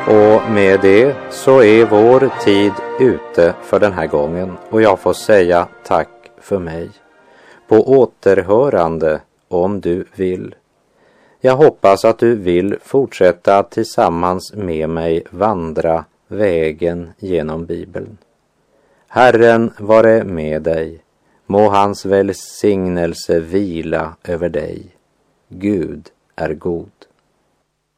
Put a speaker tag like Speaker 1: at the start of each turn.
Speaker 1: Och med det så är vår tid ute för den här gången och jag får säga tack för mig. På återhörande om du vill. Jag hoppas att du vill fortsätta att tillsammans med mig vandra vägen genom Bibeln. Herren vare med dig. Må hans välsignelse vila över dig. Gud är god.